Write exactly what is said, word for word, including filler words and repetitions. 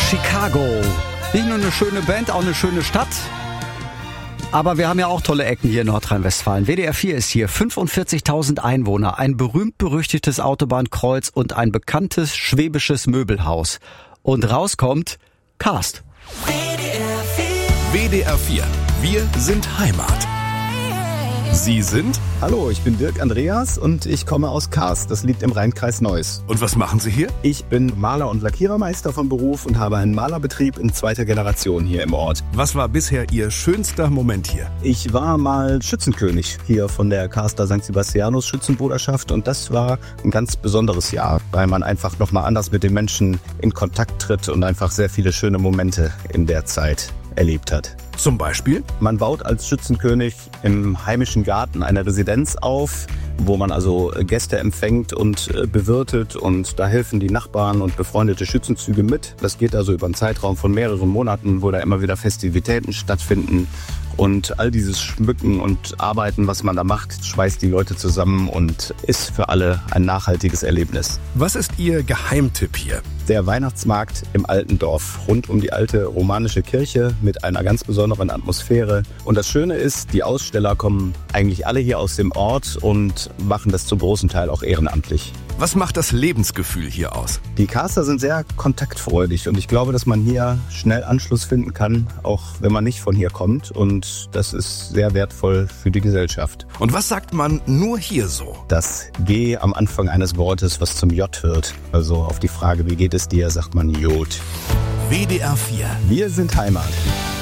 Chicago. Nicht nur eine schöne Band, auch eine schöne Stadt. Aber wir haben ja auch tolle Ecken hier in Nordrhein-Westfalen. W D R vier ist hier, fünfundvierzigtausend Einwohner, ein berühmt-berüchtigtes Autobahnkreuz und ein bekanntes schwäbisches Möbelhaus. Und rauskommt Karst. W D R vier. Wir sind Heimat. Sie sind? Hallo, ich bin Dirk Andreas und ich komme aus Karst. Das liegt im Rheinkreis Neuss. Und was machen Sie hier? Ich bin Maler und Lackierermeister von Beruf und habe einen Malerbetrieb in zweiter Generation hier im Ort. Was war bisher Ihr schönster Moment hier? Ich war mal Schützenkönig hier von der Karster Sankt Sebastianus Schützenbruderschaft und das war ein ganz besonderes Jahr, weil man einfach nochmal anders mit den Menschen in Kontakt tritt und einfach sehr viele schöne Momente in der Zeit erlebt hat. Zum Beispiel? Man baut als Schützenkönig im heimischen Garten eine Residenz auf, wo man also Gäste empfängt und bewirtet und da helfen die Nachbarn und befreundete Schützenzüge mit. Das geht also über einen Zeitraum von mehreren Monaten, wo da immer wieder Festivitäten stattfinden. Und all dieses Schmücken und Arbeiten, was man da macht, schweißt die Leute zusammen und ist für alle ein nachhaltiges Erlebnis. Was ist Ihr Geheimtipp hier? Der Weihnachtsmarkt im alten Dorf, rund um die alte romanische Kirche mit einer ganz besonderen Atmosphäre. Und das Schöne ist, die Aussteller kommen eigentlich alle hier aus dem Ort und machen das zum großen Teil auch ehrenamtlich. Was macht das Lebensgefühl hier aus? Die Karster sind sehr kontaktfreudig und ich glaube, dass man hier schnell Anschluss finden kann, auch wenn man nicht von hier kommt. Und das ist sehr wertvoll für die Gesellschaft. Und was sagt man nur hier so? Das G am Anfang eines Wortes, was zum J wird. Also auf die Frage, wie geht es dir, sagt man Jod. W D R vier. Wir sind Heimat.